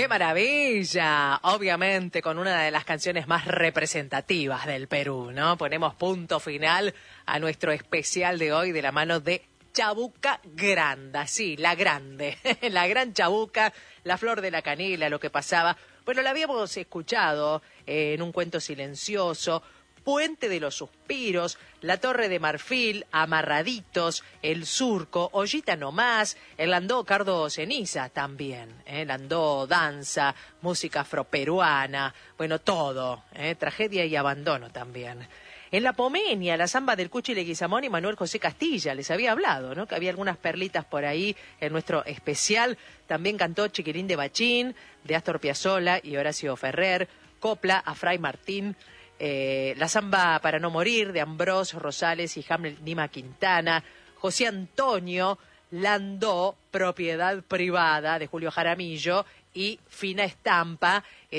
¡Qué maravilla! Obviamente con una de las canciones más representativas del Perú, ¿no? Ponemos punto final a nuestro especial de hoy de la mano de Chabuca Granda, sí, la grande, la gran Chabuca, la flor de la canela, lo que pasaba. Bueno, la habíamos escuchado en un cuento silencioso, Puente de los Suspiros, La Torre de Marfil, Amarraditos, El Surco, Ollita Nomás, el Landó Cardo Ceniza también, Landó danza, música afroperuana, bueno, todo, tragedia y abandono también. En La Pomenia, la samba del Cuchi Leguizamón y Manuel José Castilla, les había hablado, ¿no? Que había algunas perlitas por ahí en nuestro especial. También cantó Chiquilín de Bachín, de Astor Piazzolla y Horacio Ferrer, copla a Fray Martín, la samba Para no morir, de Ambrós Rosales y Hamlet Nima Quintana, José Antonio, Landó, Propiedad Privada, de Julio Jaramillo, y Fina Estampa,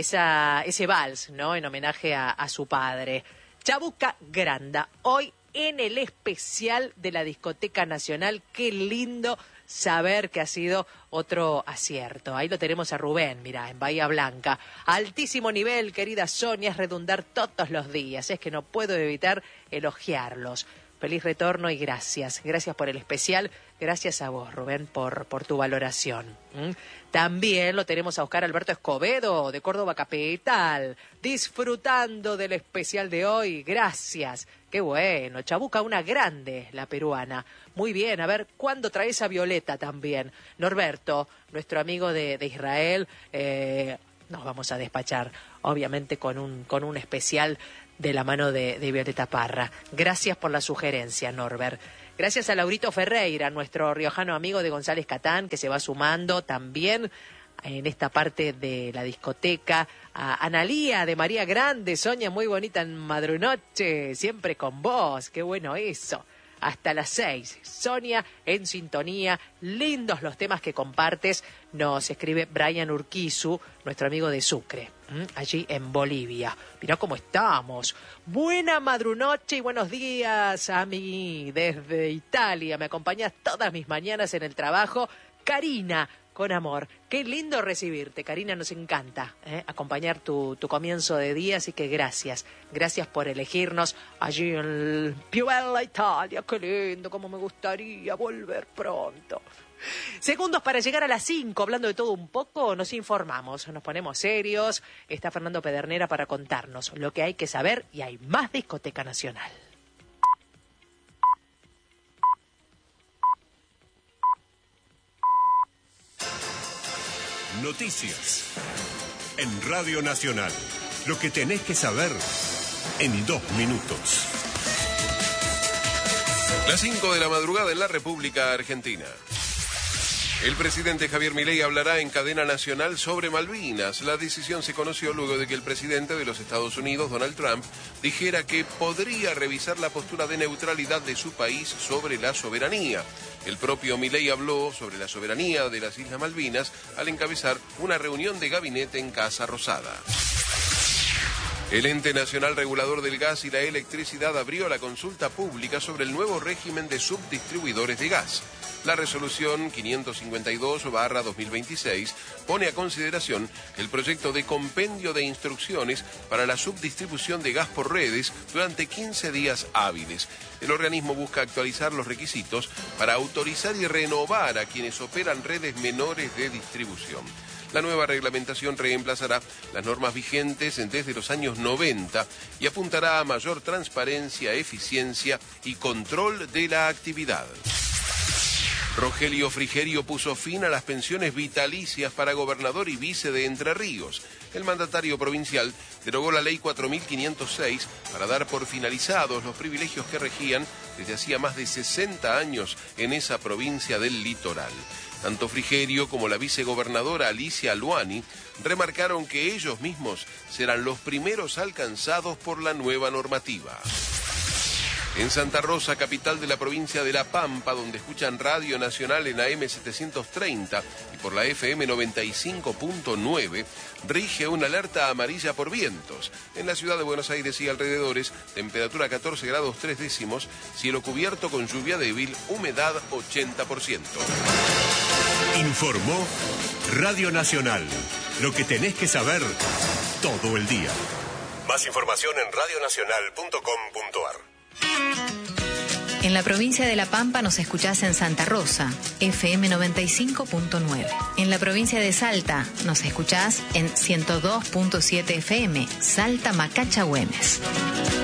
ese vals, ¿no? En homenaje a su padre. Chabuca Granda, hoy en el especial de la Discoteca Nacional. Qué lindo saber que ha sido otro acierto. Ahí lo tenemos a Rubén, mirá, en Bahía Blanca. Altísimo nivel, querida Sonia, es redundar todos los días. Es que no puedo evitar elogiarlos. Feliz retorno y gracias. Gracias por el especial. Gracias a vos, Rubén, por tu valoración. También lo tenemos a Oscar Alberto Escobedo, de Córdoba Capital, disfrutando del especial de hoy. Gracias. Qué bueno. Chabuca, una grande, la peruana. Muy bien. A ver, ¿cuándo traes a Violeta también? Norberto, nuestro amigo de Israel, nos vamos a despachar, obviamente, con un especial de la mano de Violeta Parra. Gracias por la sugerencia, Norbert. Gracias a Laurito Ferreira, nuestro riojano amigo de González Catán, que se va sumando también en esta parte de la discoteca. A Analía de María Grande, Sonia, muy bonita en Madrunoche, siempre con vos, qué bueno eso. Hasta las 6, Sonia en sintonía, lindos los temas que compartes, nos escribe Brian Urquizu, nuestro amigo de Sucre, allí en Bolivia. Mirá cómo estamos. Buena madrunoche y buenos días a mí desde Italia. Me acompañas todas mis mañanas en el trabajo. Karina, con amor. Qué lindo recibirte, Karina, nos encanta acompañar tu comienzo de día, así que gracias. Gracias por elegirnos allí en Piuella, Italia. Qué lindo, cómo me gustaría volver pronto. Segundos para llegar a las 5, hablando de todo un poco, nos informamos, nos ponemos serios. Está Fernando Pedernera para contarnos lo que hay que saber y hay más Discoteca Nacional. Noticias en Radio Nacional. Lo que tenés que saber en 2 minutos. Las 5 de la madrugada en la República Argentina. El presidente Javier Milei hablará en cadena nacional sobre Malvinas. La decisión se conoció luego de que el presidente de los Estados Unidos, Donald Trump, dijera que podría revisar la postura de neutralidad de su país sobre la soberanía. El propio Milei habló sobre la soberanía de las Islas Malvinas al encabezar una reunión de gabinete en Casa Rosada. El Ente Nacional Regulador del Gas y la Electricidad abrió la consulta pública sobre el nuevo régimen de subdistribuidores de gas. La resolución 552/2026 pone a consideración el proyecto de compendio de instrucciones para la subdistribución de gas por redes durante 15 días hábiles. El organismo busca actualizar los requisitos para autorizar y renovar a quienes operan redes menores de distribución. La nueva reglamentación reemplazará las normas vigentes desde los años 90 y apuntará a mayor transparencia, eficiencia y control de la actividad. Rogelio Frigerio puso fin a las pensiones vitalicias para gobernador y vice de Entre Ríos. El mandatario provincial derogó la ley 4506 para dar por finalizados los privilegios que regían desde hacía más de 60 años en esa provincia del litoral. Tanto Frigerio como la vicegobernadora Alicia Aluani remarcaron que ellos mismos serán los primeros alcanzados por la nueva normativa. En Santa Rosa, capital de la provincia de La Pampa, donde escuchan Radio Nacional en AM 730 y por la FM 95.9, rige una alerta amarilla por vientos. En la ciudad de Buenos Aires y alrededores, temperatura 14 grados 3 décimos, cielo cubierto con lluvia débil, humedad 80%. Informó Radio Nacional. Lo que tenés que saber todo el día. Más información en radionacional.com.ar. En la provincia de La Pampa nos escuchás en Santa Rosa, FM 95.9. En la provincia de Salta nos escuchás en 102.7 FM, Salta Macacha Güemes.